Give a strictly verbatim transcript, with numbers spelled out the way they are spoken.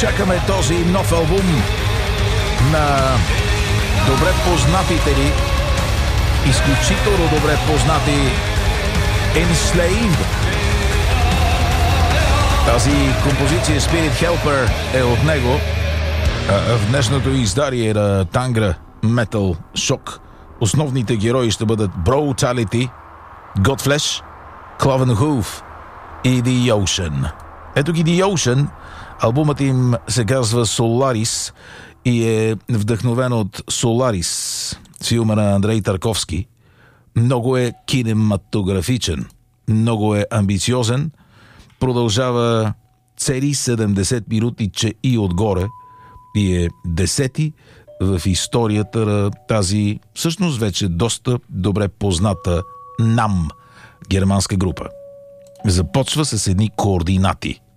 изчакаме този нов албум на добре познатите ни, изключително добре познати Enslaved. Тази композиция Spirit Helper е от него. В днешното издание на Tangra Metal Shock основните герои ще бъдат Brutality, Godflesh, Cloven Hoof и The Ocean. Ето ги The Ocean. Албумът им се казва Solaris и е вдъхновен от Solaris, филма на Андрей Тарковски. Много е кинематографичен, много е амбициозен, продължава цели седемдесет минути, че и отгоре, и е десети в историята на тази всъщност вече доста добре позната нам германска група. Започва с едни координати.